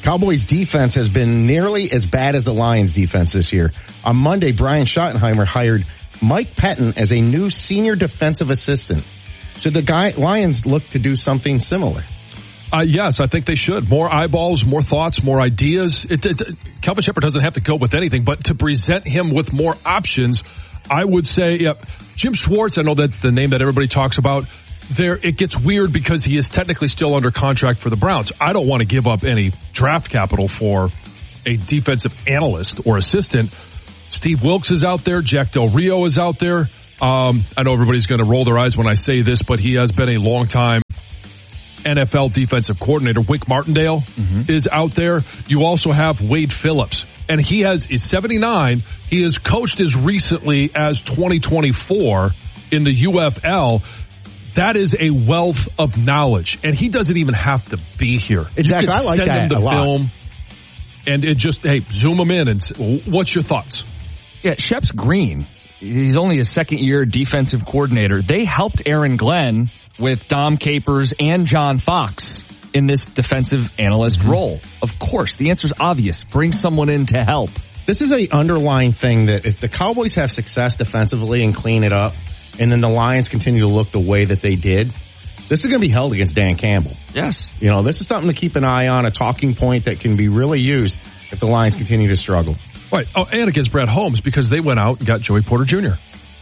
Cowboys defense has been nearly as bad as the Lions defense this year. On Monday, Brian Schottenheimer hired Mike Pettin as a new senior defensive assistant. Should the guy, Lions look to do something similar? Uh, yes, I think they should. More eyeballs, more thoughts, more ideas. It, it, Calvin Shepard doesn't have to go with anything, but to present him with more options, I would say, yeah, Jim Schwartz, I know that's the name that everybody talks about. There, it gets weird because he is technically still under contract for the Browns. I don't want to give up any draft capital for a defensive analyst or assistant. Steve Wilkes is out there. Jack Del Rio is out there. Um, I know everybody's going to roll their eyes when I say this, but he has been a long time N F L defensive coordinator. Wink Martindale mm-hmm. is out there. You also have Wade Phillips, and he has is seventy-nine. He has coached as recently as twenty twenty-four in the U F L. That is a wealth of knowledge, and he doesn't even have to be here. Exactly, I like send that him to a lot. film, and it just hey, zoom him in and say, what's your thoughts? Yeah, Shep's green. He's only a second year defensive coordinator. They helped Aaron Glenn with Dom Capers and John Fox in this defensive analyst mm-hmm. role. Of course, the answer is obvious. Bring someone in to help. This is an underlying thing that if the Cowboys have success defensively and clean it up, and then the Lions continue to look the way that they did, this is going to be held against Dan Campbell. Yes. You know, this is something to keep an eye on, a talking point that can be really used if the Lions continue to struggle. Right. Oh, and against Brad Holmes because they went out and got Joey Porter Junior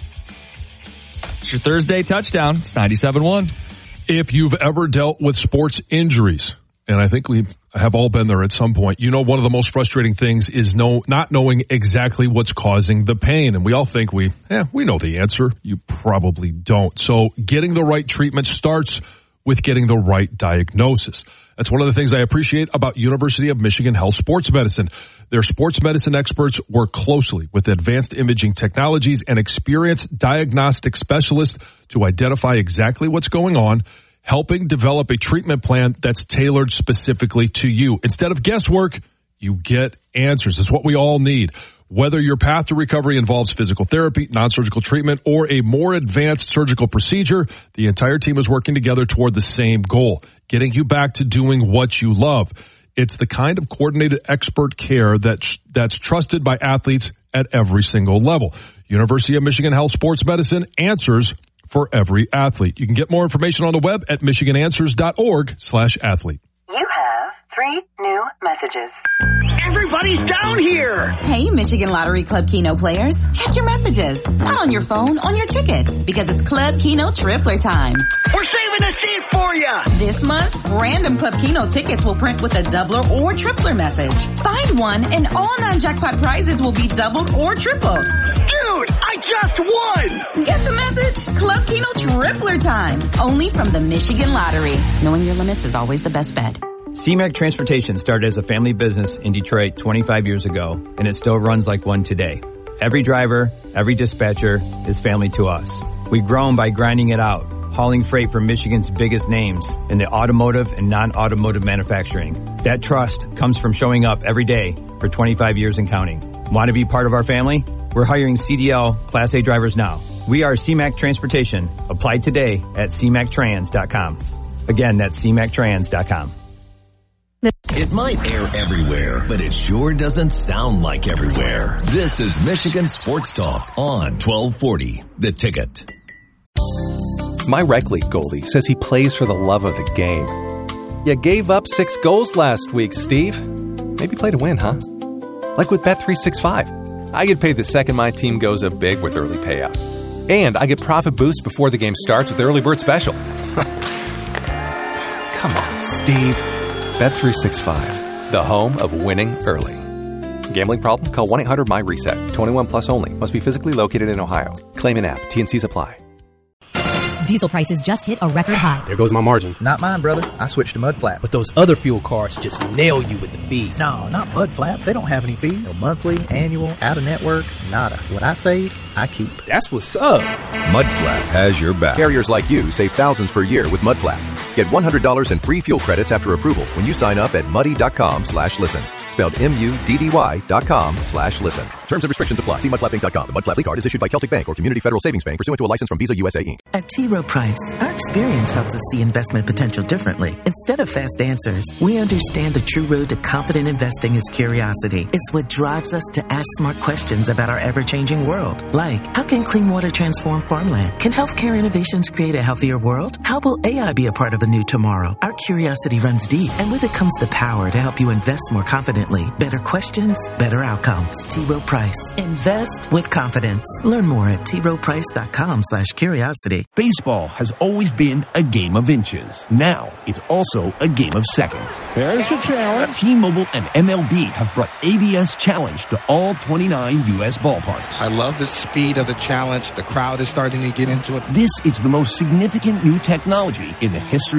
It's your Thursday touchdown. It's ninety-seven one. If you've ever dealt with sports injuries, and I think we have all been there at some point, you know one of the most frustrating things is no, not knowing exactly what's causing the pain. And we all think we, eh, we know the answer. You probably don't. So getting the right treatment starts with getting the right diagnosis. That's one of the things I appreciate about University of Michigan Health Sports Medicine. Their sports medicine experts work closely with advanced imaging technologies and experienced diagnostic specialists to identify exactly what's going on, helping develop a treatment plan that's tailored specifically to you. Instead of guesswork, you get answers. It's what we all need. Whether your path to recovery involves physical therapy, non-surgical treatment, or a more advanced surgical procedure, the entire team is working together toward the same goal, getting you back to doing what you love. It's the kind of coordinated expert care that's, that's trusted by athletes at every single level. University of Michigan Health Sports Medicine, answers for every athlete. You can get more information on the web at michigan answers dot org slash athlete. You have three new messages. Everybody's down here! Hey, Michigan Lottery Club Keno players. Check your messages. Not on your phone, on your tickets. Because it's Club Keno Tripler time. We're saving a seat for you! This month, random Club Keno tickets will print with a doubler or tripler message. Find one and all non-jackpot prizes will be doubled or tripled. Dude, I just won! Get the message? Club Keno Tripler time. Only from the Michigan Lottery. Knowing your limits is always the best bet. C MAC Transportation started as a family business in Detroit twenty-five years ago, and it still runs like one today. Every driver, every dispatcher is family to us. We've grown by grinding it out, hauling freight for Michigan's biggest names in the automotive and non-automotive manufacturing. That trust comes from showing up every day for twenty-five years and counting. Want to be part of our family? We're hiring C D L Class A drivers now. We are C MAC Transportation. Apply today at c mac trans dot com. Again, that's c mac trans dot com. It might air everywhere, but it sure doesn't sound like everywhere. This is Michigan Sports Talk on twelve forty The Ticket. My rec league goalie says he plays for the love of the game. You gave up six goals last week, Steve. Maybe play to win, huh? Like with Bet three sixty-five. I get paid the second my team goes up big with early payout. And I get profit boost before the game starts with the early bird special. Come on, Steve. Bet three sixty-five, the home of winning early. Gambling problem? Call one eight hundred M Y reset. twenty-one plus only. Must be physically located in Ohio. Claim in app. T and C's apply. Diesel prices just hit a record high. There goes my margin. Not mine, brother. I switched to Mudflap. But those other fuel cards just nail you with the fees. No, not Mudflap. They don't have any fees. No monthly, annual, out-of-network, nada. What I save, I keep. That's what's up. Mudflap has your back. Carriers like you save thousands per year with Mudflap. Get one hundred dollars in free fuel credits after approval when you sign up at muddy dot com slash listen. spelled M U D D Y dot com slash listen. Terms and restrictions apply. See mud flap inc dot com. The Mud Flap card is issued by Celtic Bank or Community Federal Savings Bank pursuant to a license from Visa U S A Incorporated. At T. Rowe Price, our experience helps us see investment potential differently. Instead of fast answers, we understand the true road to confident investing is curiosity. It's what drives us to ask smart questions about our ever-changing world. Like, how can clean water transform farmland? Can healthcare innovations create a healthier world? How will A I be a part of a new tomorrow? Our curiosity runs deep, and with it comes the power to help you invest more confidently. Better questions, better outcomes. T. Rowe Price. Invest with confidence. Learn more at T Rowe Price dot com slash curiosity. Baseball has always been a game of inches. Now, it's also a game of seconds. There's a challenge. T-Mobile and M L B have brought A B S Challenge to all twenty-nine U S ballparks. I love the speed of the challenge. The crowd is starting to get into it. This is the most significant new technology in the history